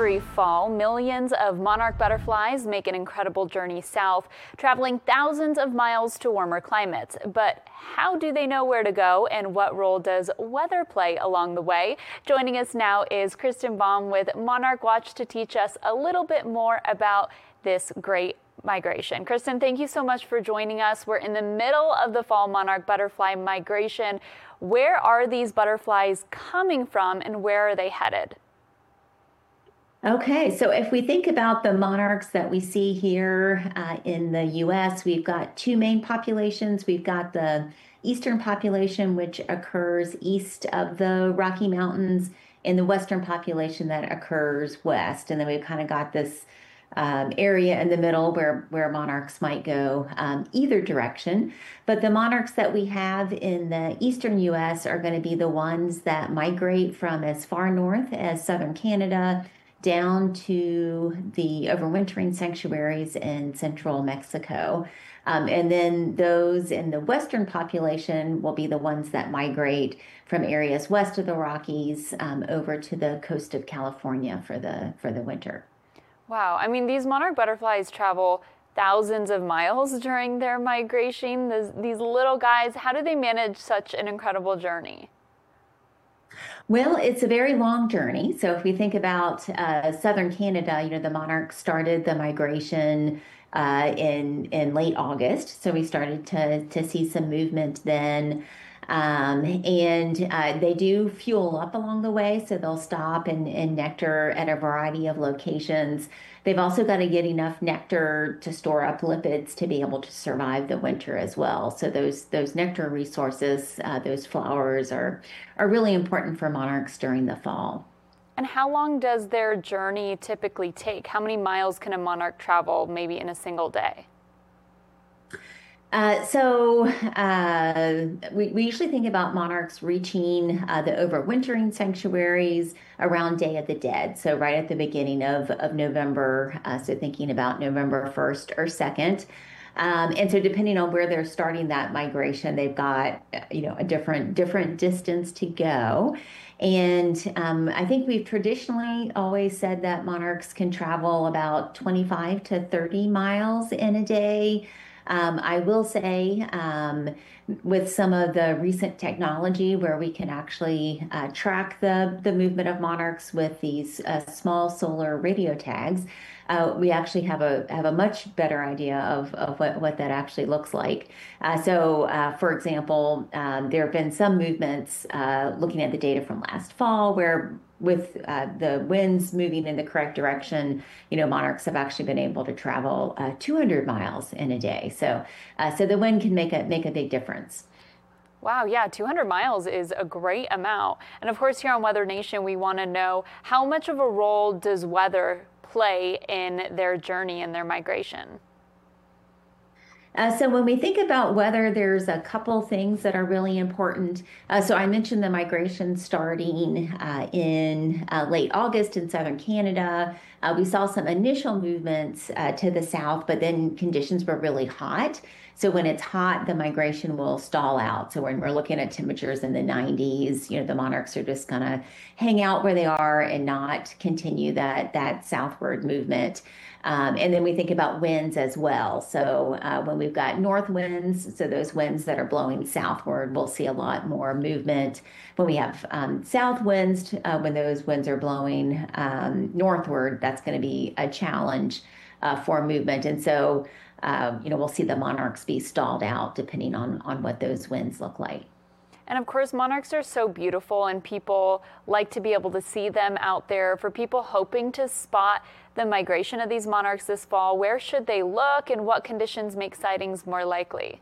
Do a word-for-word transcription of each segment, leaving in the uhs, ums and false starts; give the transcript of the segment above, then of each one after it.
Every fall, millions of monarch butterflies make an incredible journey south, traveling thousands of miles to warmer climates. But how do they know where to go, and what role does weather play along the way? Joining us now is Kristen Baum with Monarch Watch to teach us a little bit more about this great migration. Kristen, thank you so much for joining us. We're in the middle of the fall monarch butterfly migration. Where are these butterflies coming from, and where are they headed? Okay, so if we think about the monarchs that we see here uh, in the U S, we've got two main populations. We've got the eastern population, which occurs east of the Rocky Mountains, and the western population that occurs west. And then we've kind of got this um, area in the middle where, where monarchs might go um, either direction. But the monarchs that we have in the eastern U S are going to be the ones that migrate from as far north as southern Canada down to the overwintering sanctuaries in central Mexico. Um, and then those in the western population will be the ones that migrate from areas west of the Rockies um, over to the coast of California for the for the winter. Wow, I mean, these monarch butterflies travel thousands of miles during their migration. These, these little guys, how do they manage such an incredible journey? Well, it's a very long journey. So if we think about uh, southern Canada, you know, the monarchs started the migration uh, in in late August. So we started to to see some movement then. Um, and uh, they do fuel up along the way, so they'll stop and, and nectar at a variety of locations. They've also got to get enough nectar to store up lipids to be able to survive the winter as well. So those those nectar resources, uh, those flowers are are really important for monarchs during the fall. And how long does their journey typically take? How many miles can a monarch travel maybe in a single day? Uh, so uh, we, we usually think about monarchs reaching uh, the overwintering sanctuaries around Day of the Dead, so right at the beginning of, of November, uh, so thinking about November first or second. Um, and so depending on where they're starting that migration, they've got, you know, a different different distance to go. And um, I think we've traditionally always said that monarchs can travel about twenty-five to thirty miles in a day. Um, I will say, um, with some of the recent technology where we can actually uh, track the, the movement of monarchs with these uh, small solar radio tags, uh, we actually have a have a much better idea of, of what, what that actually looks like. Uh, so, uh, for example, um, there have been some movements uh, looking at the data from last fall where with uh, the winds moving in the correct direction, you know, monarchs have actually been able to travel uh, two hundred miles in a day. So, uh, so the wind can make a make a big difference. Wow, yeah, two hundred miles is a great amount. And of course, here on Weather Nation, we want to know, how much of a role does weather play in their journey and their migration? Uh, so when we think about weather, there's a couple things that are really important. Uh, so I mentioned the migration starting uh, in uh, late August in southern Canada. Uh, we saw some initial movements uh, to the south, but then conditions were really hot. So when it's hot, the migration will stall out. So when we're looking at temperatures in the nineties, you know, the monarchs are just gonna hang out where they are and not continue that that southward movement. Um, and then we think about winds as well. So uh, when we've got north winds, so those winds that are blowing southward, we'll see a lot more movement. When we have um, south winds, uh, when those winds are blowing um, northward, that's going to be a challenge uh, for movement. And so, uh, you know, we'll see the monarchs be stalled out depending on, on what those winds look like. And of course, monarchs are so beautiful, and people like to be able to see them out there. For people hoping to spot the migration of these monarchs this fall, where should they look, and what conditions make sightings more likely?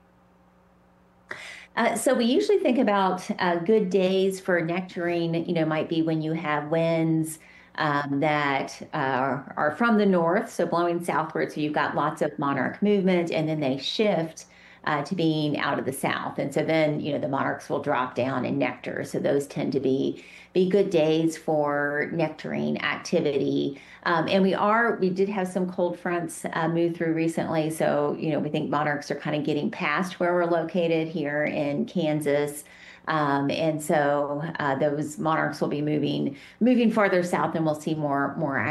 Uh, so we usually think about uh, good days for nectaring, you know, might be when you have winds um, that uh, are from the north, so blowing southward, so you've got lots of monarch movement, and then they shift uh, to being out of the south. And so then, you know, the monarchs will drop down and nectar. So those tend to be be good days for nectaring activity. Um, and we are, we did have some cold fronts uh, move through recently. So, you know, we think monarchs are kind of getting past where we're located here in Kansas. Um, and so uh, those monarchs will be moving moving farther south, and we'll see more more